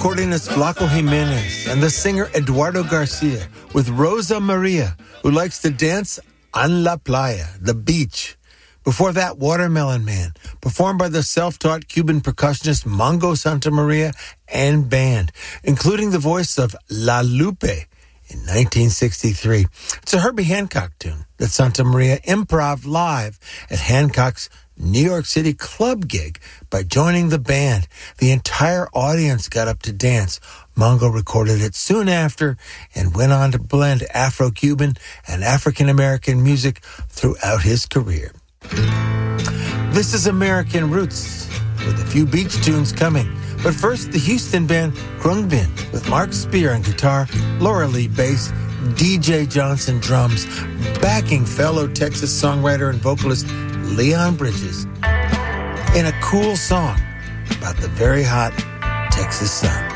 accordionist Flaco Jimenez and the singer Eduardo Garcia with Rosa Maria, who likes to dance en la playa, the beach. Before that, Watermelon Man, performed by the self-taught Cuban percussionist Mongo Santa Maria and band, including the voice of La Lupe in 1963. It's a Herbie Hancock tune that Santa Maria improv live at Hancock's New York City club gig by joining the band. The entire audience got up to dance. Mongo recorded it soon after and went on to blend Afro-Cuban and African-American music throughout his career. This is American Roots, with a few beach tunes coming. But first, the Houston band Khruangbin with Mark Spear on guitar, Laura Lee bass, DJ Johnson drums, backing fellow Texas songwriter and vocalist Leon Bridges in a cool song about the very hot Texas sun.